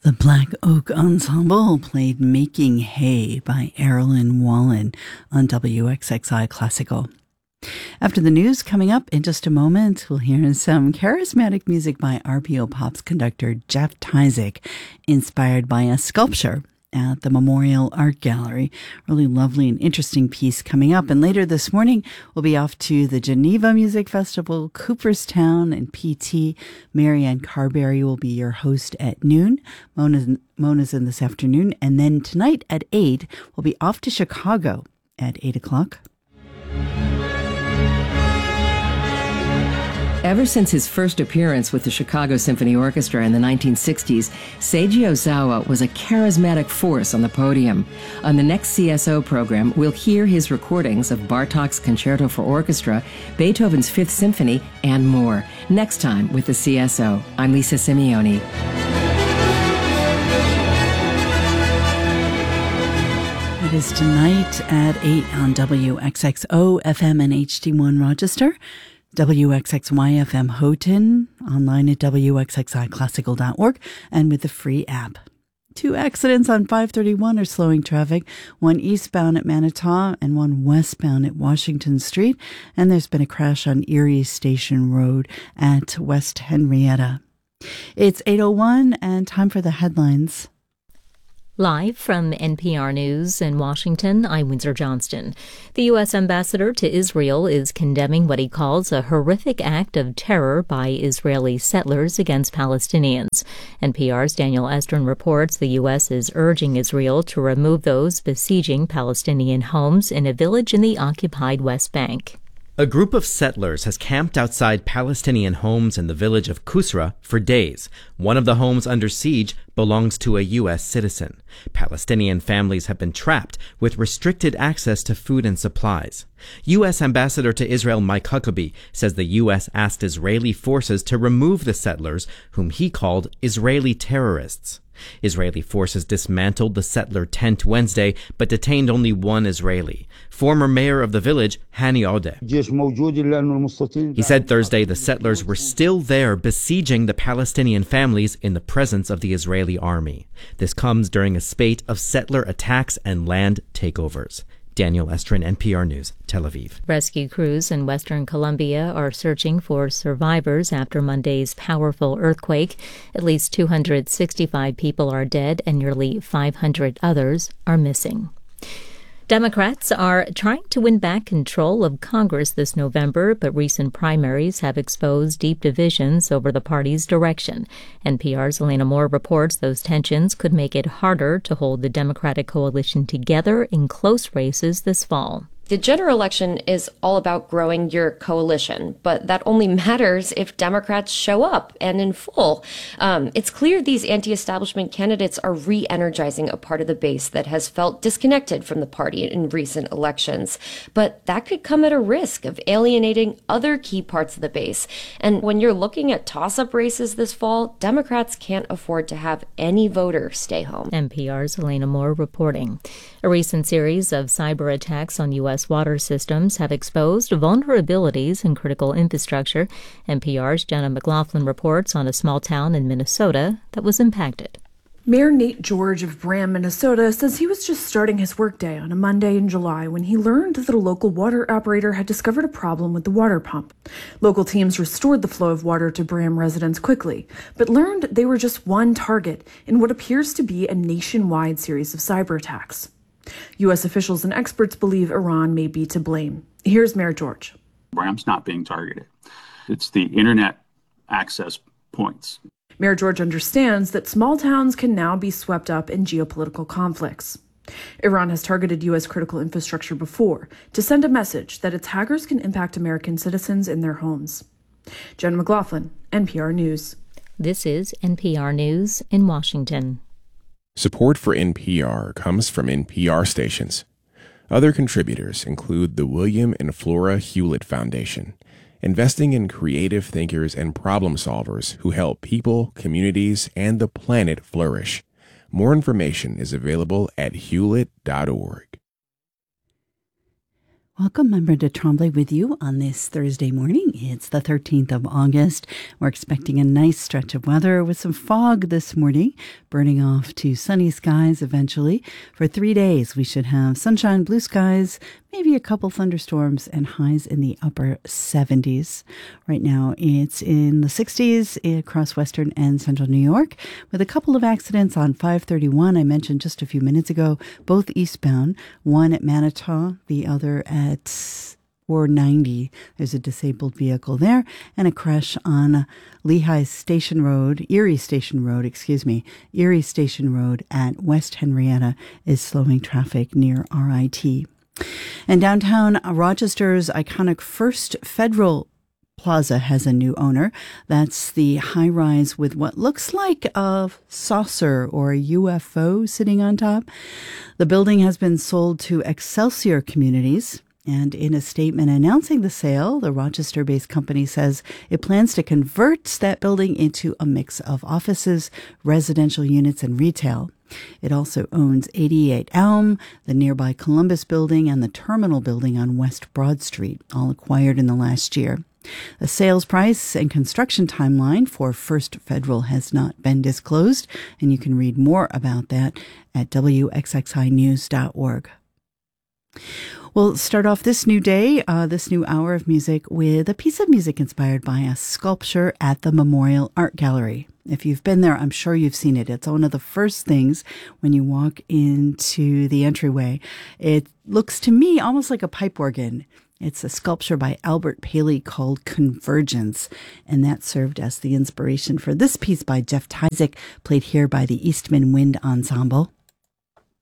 The Black Oak Ensemble played Making Hay by Erilyn Wallen on WXXI Classical. After the news, coming up in just a moment, we'll hear some charismatic music by RPO Pop's conductor Jeff Tyzik, inspired by a sculpture at the Memorial Art Gallery. Really lovely and interesting piece coming up. And later this morning, we'll be off to the Geneva Music Festival, Cooperstown, and PT. Marianne Carberry will be your host at noon. Mona's in this afternoon. And then tonight at 8, we'll be off to Chicago at 8 o'clock. Ever since his first appearance with the Chicago Symphony Orchestra in the 1960s, Seiji Ozawa was a charismatic force on the podium. On the next CSO program, we'll hear his recordings of Bartók's Concerto for Orchestra, Beethoven's Fifth Symphony, and more. Next time with the CSO. I'm Lisa Simeone. It is tonight at 8 on WXXO FM and HD1 Rochester, WXXY FM Houghton, online at WXXIClassical.org, and with the free app. 2 accidents on 531 are slowing traffic, one eastbound at Manitowoc and one westbound at Washington Street, and there's been a crash on Erie Station Road at West Henrietta. It's 8:01 and time for the headlines. Live from NPR News in Washington, I'm Windsor Johnston. The U.S. ambassador to Israel is condemning what he calls a horrific act of terror by Israeli settlers against Palestinians. NPR's Daniel Estrin reports the U.S. is urging Israel to remove those besieging Palestinian homes in a village in the occupied West Bank. A group of settlers has camped outside Palestinian homes in the village of Kusra for days. One of the homes under siege belongs to a U.S. citizen. Palestinian families have been trapped with restricted access to food and supplies. U.S. Ambassador to Israel Mike Huckabee says the U.S. asked Israeli forces to remove the settlers, whom he called Israeli terrorists. Israeli forces dismantled the settler tent Wednesday, but detained only one Israeli. Former mayor of the village, Hani Odeh. He said Thursday the settlers were still there besieging the Palestinian families in the presence of the Israeli army. This comes during a spate of settler attacks and land takeovers. Daniel Estrin, NPR News, Tel Aviv. Rescue crews in western Colombia are searching for survivors after Monday's powerful earthquake. At least 265 people are dead and nearly 500 others are missing. Democrats are trying to win back control of Congress this November, but recent primaries have exposed deep divisions over the party's direction. NPR's Elena Moore reports those tensions could make it harder to hold the Democratic coalition together in close races this fall. The general election is all about growing your coalition, but that only matters if Democrats show up and in full. It's clear these anti-establishment candidates are re-energizing a part of the base that has felt disconnected from the party in recent elections. But that could come at a risk of alienating other key parts of the base. And when you're looking at toss-up races this fall, Democrats can't afford to have any voter stay home. NPR's Elena Moore reporting. A recent series of cyber attacks on U.S. water systems have exposed vulnerabilities in critical infrastructure. NPR's Jenna McLaughlin reports on a small town in Minnesota that was impacted. Mayor Nate George of Bram, Minnesota, says he was just starting his workday on a Monday in July when he learned that a local water operator had discovered a problem with the water pump. Local teams restored the flow of water to Bram residents quickly, but learned they were just one target in what appears to be a nationwide series of cyber attacks. U.S. officials and experts believe Iran may be to blame. Here's Mayor George. Bram's not being targeted. It's the internet access points. Mayor George understands that small towns can now be swept up in geopolitical conflicts. Iran has targeted U.S. critical infrastructure before to send a message that its hackers can impact American citizens in their homes. Jen McLaughlin, NPR News. This is NPR News in Washington. Support for NPR comes from NPR stations. Other contributors include the William and Flora Hewlett Foundation, investing in creative thinkers and problem solvers who help people, communities, and the planet flourish. More information is available at hewlett.org. Welcome. I'm Brenda Tremblay with you on this Thursday morning. It's the 13th of August. We're expecting a nice stretch of weather with some fog this morning, burning off to sunny skies eventually. For 3 days, we should have sunshine, blue skies, maybe a couple thunderstorms, and highs in the upper 70s. Right now, it's in the 60s across western and central New York, with a couple of accidents on 531 I mentioned just a few minutes ago, both eastbound, one at Manitowoc, the other at 490. There's a disabled vehicle there, and a crash on Erie Station Road at West Henrietta is slowing traffic near RIT. And downtown Rochester's iconic First Federal Plaza has a new owner. That's the high-rise with what looks like a saucer or a UFO sitting on top. The building has been sold to Excelsior Communities. And in a statement announcing the sale, the Rochester-based company says it plans to convert that building into a mix of offices, residential units, and retail. It also owns 88 Elm, the nearby Columbus Building, and the Terminal Building on West Broad Street, all acquired in the last year. The sales price and construction timeline for First Federal has not been disclosed, and you can read more about that at wxxinews.org. We'll start off this new day, this new hour of music, with a piece of music inspired by a sculpture at the Memorial Art Gallery. If you've been there, I'm sure you've seen it. It's one of the first things when you walk into the entryway. It looks to me almost like a pipe organ. It's a sculpture by Albert Paley called Convergence, and that served as the inspiration for this piece by Jeff Tyzik, played here by the Eastman Wind Ensemble.